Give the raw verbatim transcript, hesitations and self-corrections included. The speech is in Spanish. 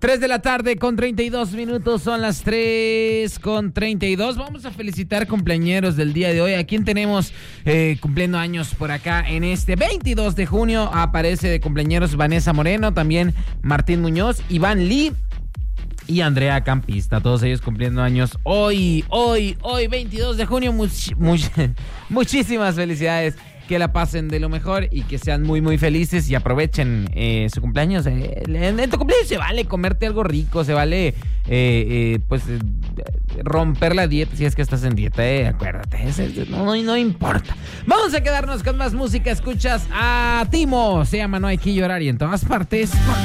tres de la tarde con treinta y dos minutos, son las tres con treinta y dos. Vamos a felicitar cumpleañeros del día de hoy. ¿A quién tenemos eh, cumpliendo años por acá en este veintidós de junio? Aparece de cumpleañeros Vanessa Moreno, también Martín Muñoz, Iván Lee y Andrea Campista. Todos ellos cumpliendo años hoy, hoy, hoy, veintidós de junio. Much, much, muchísimas felicidades. Que la pasen de lo mejor y que sean muy, muy felices y aprovechen eh, su cumpleaños. Eh, en, en tu cumpleaños se vale comerte algo rico, se vale eh, eh, pues eh, romper la dieta si es que estás en dieta, eh, acuérdate, es, es, no, no importa. Vamos a quedarnos con más música. Escuchas a Timo, se llama No hay que llorar y en todas partes.